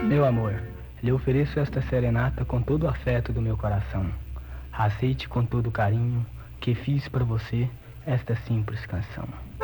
Meu amor, lhe ofereço esta serenata com todo o afeto do meu coração. Aceite com todo o carinho que fiz para você esta simples canção.